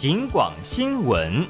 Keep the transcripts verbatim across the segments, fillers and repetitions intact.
警广新闻。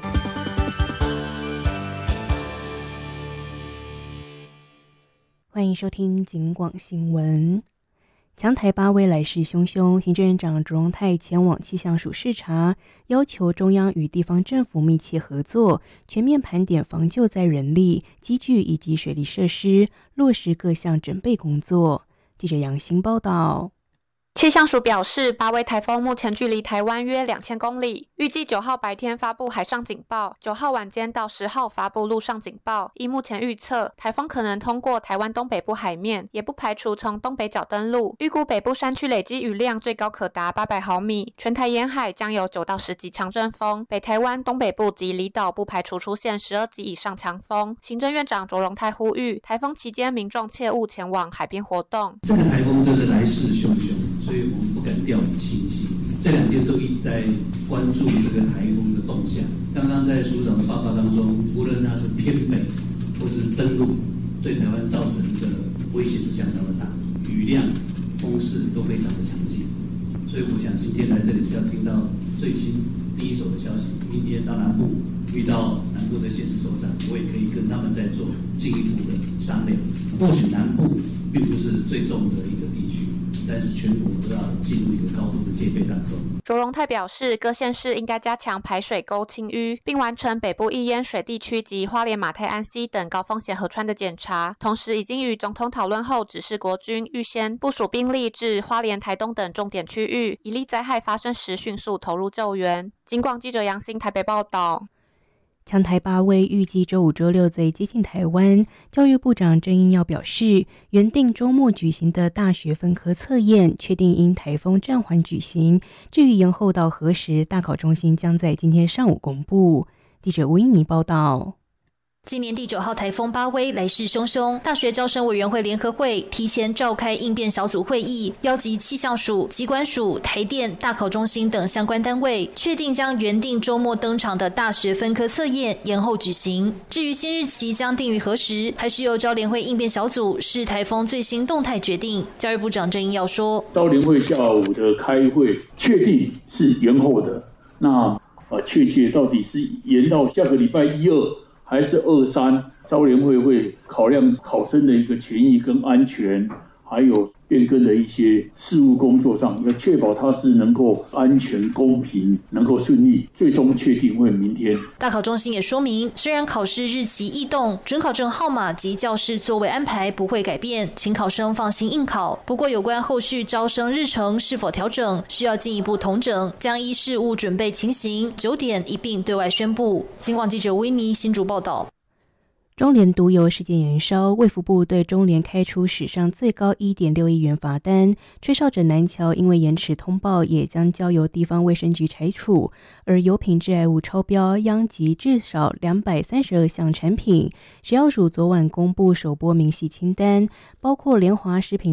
欢迎收听警广新闻。强台八威来势汹汹，行政院长卓荣泰前往气象署视察，要求中央与地方政府密切合作，全面盘点防救灾人力、机具以及水利设施，落实各项准备工作。记者杨欣报道。 气象署表示，八威台风目前距离台湾约两千公里，预计九号白天发布海上警报，九号晚间到十号发布陆上警报。依目前预测，台风可能通过台湾东北部海面，也不排除从东北角登陆。预估北部山区累积雨量最高可达八百毫米，全台沿海将有九到十级强阵风，北台湾东北部及离岛不排除出现十二级以上强风。行政院长卓荣泰呼吁，台风期间民众切勿前往海边活动。 这个台风真的来势汹汹，所以我们不敢掉以轻心。这两天都一直在关注这个台风的动向。刚刚在署长的报告当中，无论它是偏北或是登陆，对台湾造成的威胁是相当的大，雨量、风势都非常的强劲。所以我想今天来这里是要听到最新第一手的消息。明天到南部遇到南部的县市首长，我也可以跟他们再做进一步的商量。或许南部并不是最重的一个地区，但是全国都要进入一个高度的戒备当中。 卓荣泰表示，各县市应该加强排水沟清淤，并完成北部易淹水地区及花莲马太安溪等高风险河川的检查。同时，已经与总统讨论后，指示国军预先部署兵力至花莲、台东等重点区域，以利灾害发生时迅速投入救援。警广记者杨欣台北报道。 强台八威预计周五、周六在接近台湾，教育部长郑英耀表示，原定周末举行的大学分科测验，确定因台风暂缓举行。至于延后到何时，大考中心将在今天上午公布。记者吴依妮报道。 今年第九号台风八威来势汹汹，大学招生委员会联合会提前召开应变小组会议，邀集气象署、疾管署、台电、大考中心等相关单位，确定将原定周末登场的大学分科测验延后举行。至于新日期将定于何时，还是由招联会应变小组视台风最新动态决定。教育部长郑英耀说， 招联会下午的开会确定是延后的，那呃，确切到底是延到下个礼拜一二还是二三，招联会会考量考生的一个权益跟安全，还有变更的一些事务工作上，要确保它是能够安全、公平，能够顺利，最终确定会明天。 大考中心也说明，虽然考试日期异动，准考证号码及教室座位安排不会改变，请考生放心应考。不过，有关后续招生日程是否调整，需要进一步统整，将依事务准备情形，九点一并对外宣布。警广记者维尼新竹报道。 中联毒油事件延烧，卫福部对中联开出史上最高 一点六亿元罚单，吹哨者南桥因为延迟通报，也将交由地方卫生局裁处。而油品致癌物超标殃及至少两百三十二项产品。食药署昨晚公布首波明细清单，包括联华食品